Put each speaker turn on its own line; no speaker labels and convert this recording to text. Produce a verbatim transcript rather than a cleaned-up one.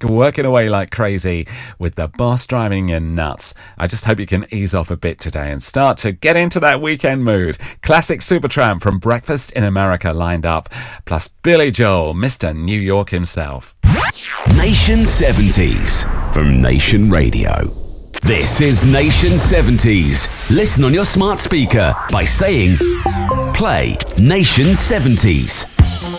working away like crazy with the boss driving you nuts. I just hope you can ease off a bit today and start to get into that weekend mood. Classic Supertramp from Breakfast in America lined up, plus Billy Joel, Mister New York himself.
Nation seventies from Nation Radio. This is Nation seventies. Listen on your smart speaker by saying, play Nation seventies.